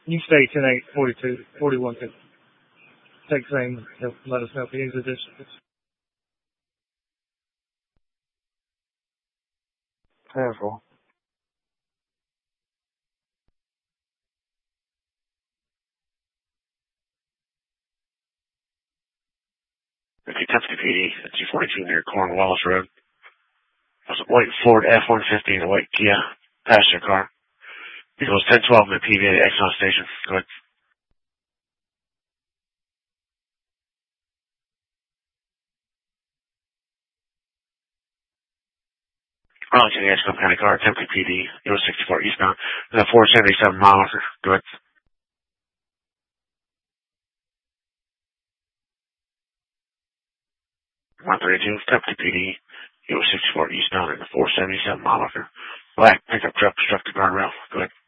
You stay 10-8, 41. Take same. Let us know if you need additions. Careful. Okay, Tempe PD, that's G42 near Cornwallis Road. There's a white Ford F-150 and a white Kia passenger car. Vehicles 1012 in the PVA Exxon station. Go ahead. Arlington Ashland County car, Tempe PD, 64 eastbound, and a 477 mile. Go ahead. 132, Tempe PD, 64 eastbound, and a 477 mile. Black pickup truck struck the guardrail. Go ahead.